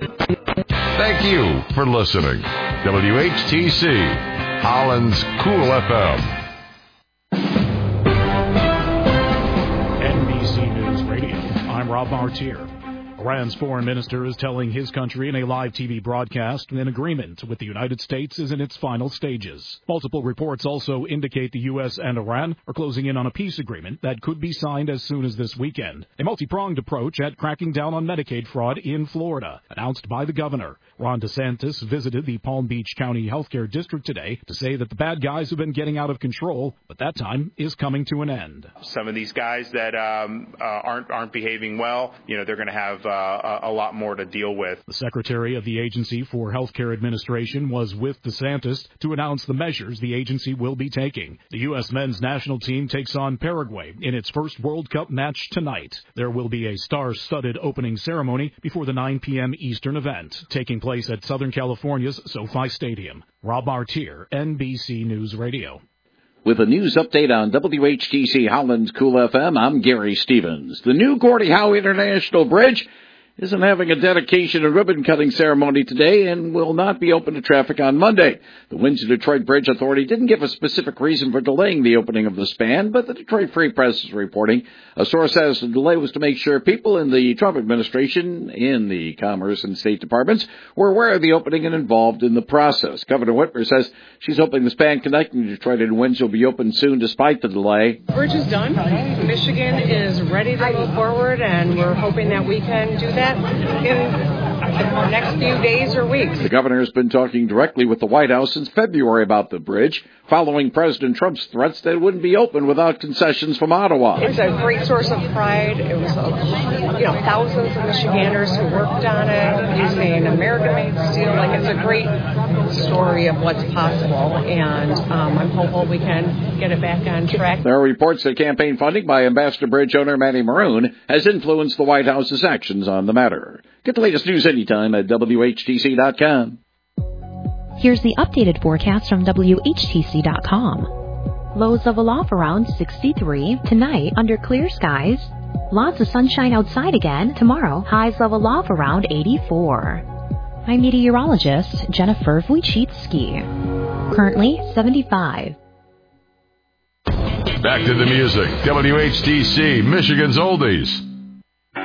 Thank you for listening. WHTC, Holland's Cool FM. NBC News Radio. I'm Rob Martier. Iran's foreign minister is telling his country in a live TV broadcast an agreement with the United States is in its final stages. Multiple reports also indicate the U.S. and Iran are closing in on a peace agreement that could be signed as soon as this weekend. A multi-pronged approach at cracking down on Medicaid fraud in Florida, announced by the governor. Ron DeSantis visited the Palm Beach County Healthcare District today to say that the bad guys have been getting out of control, but that time is coming to an end. Some of these guys that aren't behaving well, they're going to have a lot more to deal with. The Secretary of the Agency for Healthcare Administration was with DeSantis to announce the measures the agency will be taking. The U.S. men's national team takes on Paraguay in its first World Cup match tonight. There will be a star-studded opening ceremony before the 9 p.m. Eastern event, taking place at Southern California's SoFi Stadium. Rob Martier, NBC News Radio. With a news update on WHTC Holland's Cool FM, I'm Gary Stevens. The new Gordie Howe International Bridge isn't having a dedication and ribbon-cutting ceremony today and will not be open to traffic on Monday. The Windsor-Detroit Bridge Authority didn't give a specific reason for delaying the opening of the span, but the Detroit Free Press is reporting. A source says the delay was to make sure people in the Trump administration, in the Commerce and State Departments, were aware of the opening and involved in the process. Governor Whitmer says she's hoping the span connecting Detroit and Windsor will be open soon despite the delay. The bridge is done. Michigan is ready to move forward, and we're hoping that we can do that in the next few days or weeks. The governor has been talking directly with the White House since February about the bridge, following President Trump's threats that it wouldn't be open without concessions from Ottawa. It's a great source of pride. It was, thousands of Michiganders who worked on it using American-made steel. It's a great story of what's possible, and I'm hopeful we can get it back on track. There are reports that campaign funding by Ambassador Bridge owner Manny Maroon has influenced the White House's actions on the matter. Get the latest news anytime at WHTC.com. Here's the updated forecast from WHTC.com. Lows of aloft around 63 tonight under clear skies. Lots of sunshine outside again tomorrow. Highs of aloft around 84. I'm meteorologist Jennifer Wojcicki. Currently 75. Back to the music. WHTC, Michigan's Oldies.